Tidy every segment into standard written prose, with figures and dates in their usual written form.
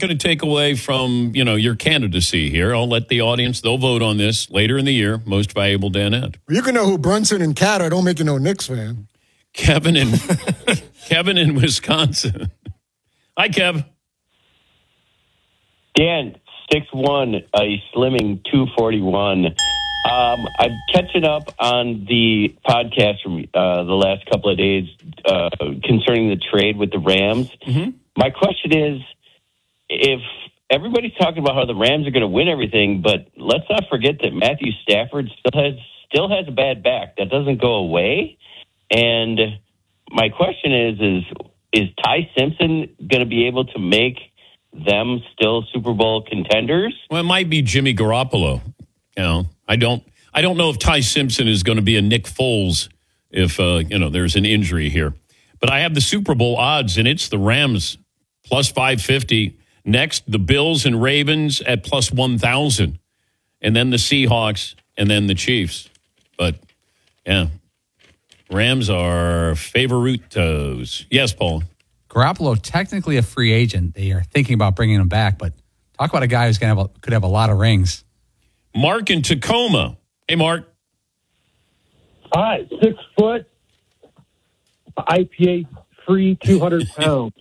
going to take away from, your candidacy here. I'll let the audience, they'll vote on this later in the year. Most valuable Danette. You can know who Brunson and Cat are. Don't make you no Knicks fan. Kevin in Wisconsin. Hi, Kev. Dan, 6'1", a slimming 241. I'm catching up on the podcast from the last couple of days concerning the trade with the Rams. Mm-hmm. My question is, if everybody's talking about how the Rams are going to win everything, but let's not forget that Matthew Stafford still has a bad back. That doesn't go away. And my question is Ty Simpson going to be able to make them still Super Bowl contenders? Well, it might be Jimmy Garoppolo. I don't know if Ty Simpson is going to be a Nick Foles if there's an injury here. But I have the Super Bowl odds, and it's the Rams plus 550. Next, the Bills and Ravens at plus 1,000. And then the Seahawks, and then the Chiefs. But, yeah, Rams are favoritos. Yes, Paul. Garoppolo, technically a free agent. They are thinking about bringing him back, but talk about a guy who's could have a lot of rings. Mark in Tacoma. Hey, Mark. Hi, 6 foot, IPA free, 200 pounds.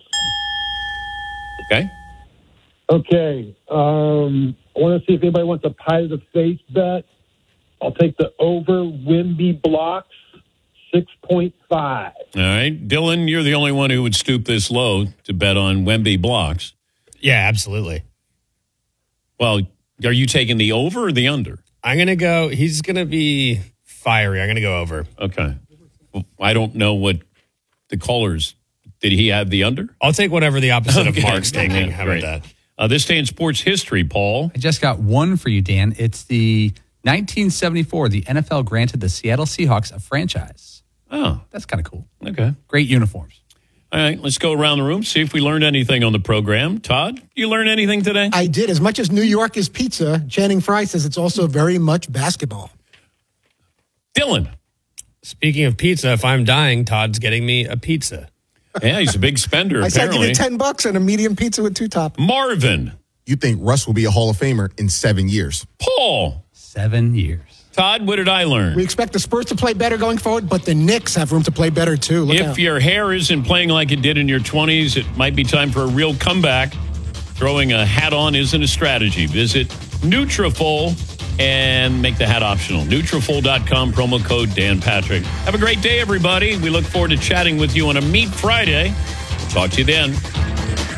Okay. I want to see if anybody wants a pie to the face bet. I'll take the over Wemby blocks, 6.5. All right. Dylan, you're the only one who would stoop this low to bet on Wemby blocks. Yeah, absolutely. Well, are you taking the over or the under? I'm going to go, he's going to be fiery. I'm going to go over. Okay. Well, I don't know what the callers, did he have the under? I'll take whatever the opposite of Mark's taking. Yeah, How great. about that? This day in sports history, Paul. I just got one for you, Dan. It's the 1974. The NFL granted the Seattle Seahawks a franchise. Oh. That's kind of cool. Okay. Great uniforms. All right, let's go around the room, see if we learned anything on the program. Todd, you learn anything today? I did. As much as New York is pizza, Channing Frye says it's also very much basketball. Dylan. Speaking of pizza, if I'm dying, Todd's getting me a pizza. Yeah, he's a big spender, I said apparently. give you $10 and a medium pizza with 2 toppings. Marvin. You think Russ will be a Hall of Famer in 7 years? Paul. 7 years. Todd, what did I learn? We expect the Spurs to play better going forward, but the Knicks have room to play better, too. Look If out. your hair isn't playing like it did in your 20s, it might be time for a real comeback. Throwing a hat on isn't a strategy. Visit Nutrafol and make the hat optional. Nutrafol.com, promo code Dan Patrick. Have a great day, everybody. We look forward to chatting with you on a Meat Friday. Talk to you then.